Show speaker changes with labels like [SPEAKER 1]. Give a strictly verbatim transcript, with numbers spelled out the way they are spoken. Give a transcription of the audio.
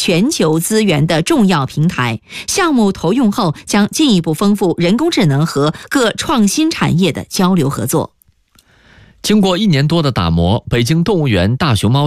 [SPEAKER 1] 全球资源的重要平台。项目投用后，将进一步丰富人工智能和各创新产业的交流合作。
[SPEAKER 2] 经过一年多的打磨，北京动物园大熊猫